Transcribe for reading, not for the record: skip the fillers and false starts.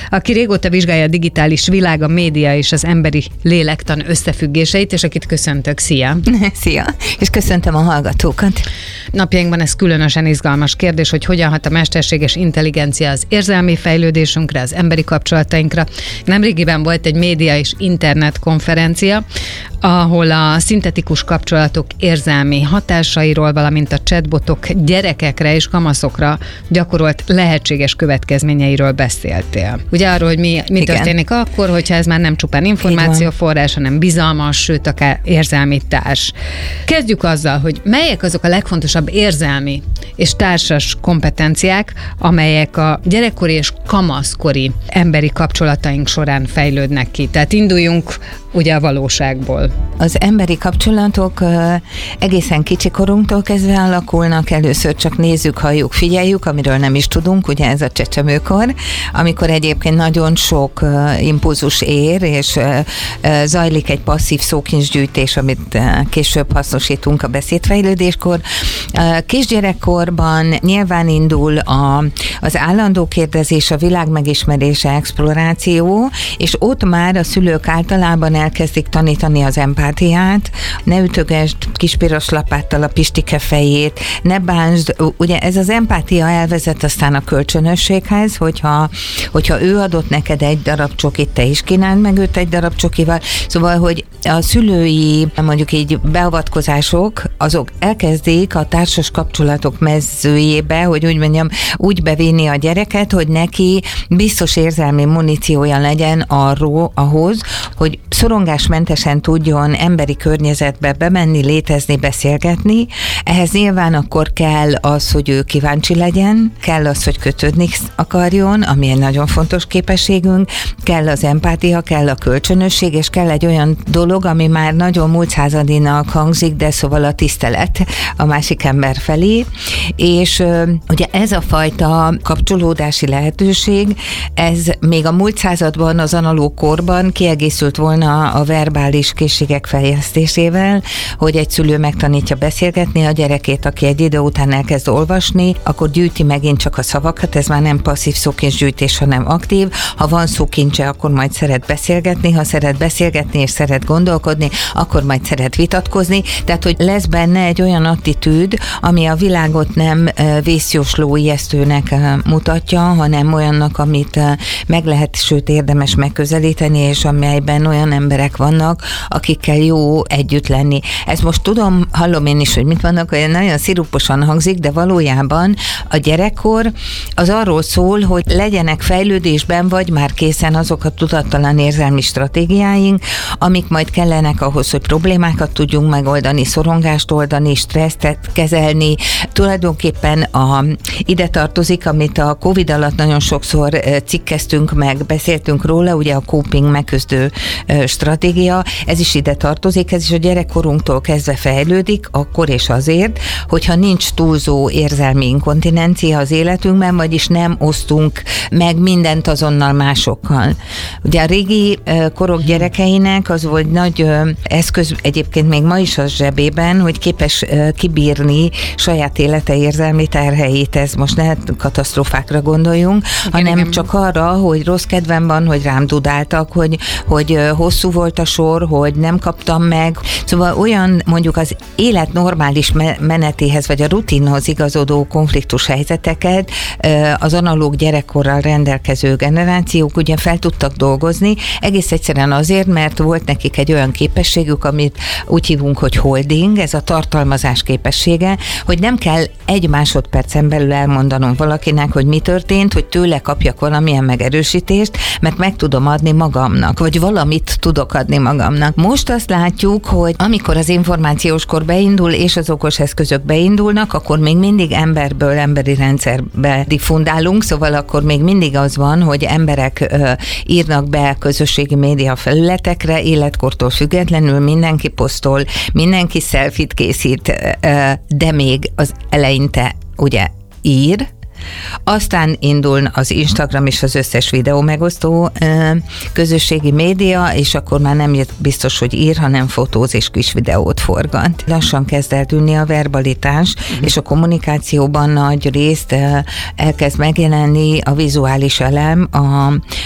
aki régóta vizsgálja a digitális világ, a média és az emberi lélektan összefüggéseit, és akit köszöntök. Szia! Szia! És köszöntöm a hallgatókat! Napjainkban ez különösen izgalmas kérdés, hogy hogyan hat a mesterséges intelligencia az érzelmi fejlődésünkre, az emberi kapcsolatainkra. Nemrégiben volt egy média és internet konferencia, ahol a szintetikus kapcsolatok érzelmi hatásairól, valamint a chatbotok gyerekekre és kamaszokra gyakorolt lehetséges következményeiről beszéltél. Ugye arról, hogy mi történik akkor, hogyha ez már nem csupán információforrás, hanem bizalmas, sőt akár érzelmi társ. Kezdjük azzal, hogy melyek azok a legfontosabb érzelmi és társas kompetenciák, amelyek a gyerekkori és kamaszkori emberi kapcsolataink során fejlődnek ki. Tehát induljunk ugye a valóságból. Az emberi kapcsolatok egészen kicsikorunktól kezdve alakulnak, először csak nézzük, halljuk, figyeljük, amiről nem is tudunk, ugye ez a csecsemőkor, amikor egyébként nagyon sok impulzus ér, és zajlik egy passzív szókincsgyűjtés, amit később hasznosítunk a beszédfejlődéskor. Kisgyerekkorban nyilván indul az állandó kérdezés, a világ megismerése, exploráció, és ott már a szülők általában elkezdik tanítani az empátiát, ne ütögesd kis piros lapáttal a Pistike fejét, ne bánsd, ugye ez az empátia elvezet aztán a kölcsönösséghez, hogyha ő adott neked egy darab csokit, te is kínáld meg őt egy darab csokival, szóval, hogy a szülői, mondjuk így beavatkozások, azok elkezdik a társas kapcsolatok mezőjébe, hogy úgy mondjam, úgy bevinni a gyereket, hogy neki biztos érzelmi muníciója legyen ahhoz, hogy szorongásmentesen tudjon emberi környezetbe bemenni, létezni, beszélgetni. Ehhez nyilván akkor kell az, hogy ő kíváncsi legyen, kell az, hogy kötődni akarjon, ami egy nagyon fontos képességünk, kell az empátia, kell a kölcsönösség, és kell egy olyan dolog, ami már nagyon múlt századinak hangzik, de szóval a tisztelet a másik ember felé, és ugye ez a fajta kapcsolódási lehetőség, ez még a múlt században, az analóg korban kiegészült volna a verbális készségek fejlesztésével, hogy egy szülő megtanítja beszélgetni a gyerekét, aki egy idő után elkezd olvasni, akkor gyűjti megint csak a szavakat, ez már nem passzív szókincsgyűjtés, hanem aktív. Ha van szókincse, akkor majd szeret beszélgetni, ha szeret beszélgetni és szeret gondolkodni, akkor majd szeret vitatkozni, tehát hogy lesz benne egy olyan attitűd, ami a világot nem vészjósló ijesztőnek mutatja, hanem olyannak, amit meg lehet, sőt érdemes megközelíteni, és amelyben olyan emberek vannak, akikkel jó együtt lenni. Ez most hallom én is, hogy mit vannak, olyan nagyon sziruposan hangzik, de valójában a gyerekkor az arról szól, hogy legyenek fejlődésben, vagy már készen azok a tudattalan érzelmi stratégiáink, amik majd kellenek ahhoz, hogy problémákat tudjunk megoldani, szorongást oldani, stresszt kezelni. Tulajdonképpen ide tartozik, amit a Covid alatt nagyon sokszor cikkeztünk meg, beszéltünk róla, ugye a coping megküzdő stratégia, ez is ide tartozik, ez is a gyerekkorunktól kezdve fejlődik, akkor és azért, hogyha nincs túlzó érzelmi inkontinencia az életünkben, vagyis nem osztunk meg mindent azonnal másokkal. Ugye a régi korok gyerekeinek az volt nagy eszköz, egyébként még ma is az zsebében, hogy képes kibírni saját élete érzelmi terheit, ez most ne katasztrófákra gondoljunk, hanem csak arra, hogy rossz kedvem van, hogy rám dudáltak, hogy hosszú volt a sor, hogy nem kaptam meg. Szóval olyan mondjuk az élet normális menetéhez, vagy a rutinhoz igazodó konfliktus helyzeteket az analóg gyerekkorral rendelkező generációk ugye fel tudtak dolgozni, egész egyszerűen azért, mert volt nekik egy olyan képességük, amit úgy hívunk, hogy holding, ez a tartalmazás képessége, hogy nem kell egy másodpercen belül elmondanom valakinek, hogy mi történt, hogy tőle kapjak valamilyen megerősítést, mert meg tudom adni magamnak, vagy valamit tudok adni magamnak. Most azt látjuk, hogy amikor az információs kor beindul, és az okos eszközök beindulnak, akkor még mindig emberből emberi rendszerbe diffundálunk, szóval akkor még mindig az van, hogy emberek írnak be közösségi média felületekre, életkortól függetlenül mindenki posztol, mindenki selfie-t készít, de még az eleinte ugye ír, Aztán indul az Instagram és az összes videó megosztó közösségi média, és akkor már nem biztos, hogy ír, hanem fotóz és kis videót forgat. Lassan kezd eltűnni a verbalitás, és a kommunikációban nagy részt elkezd megjelenni a vizuális elem,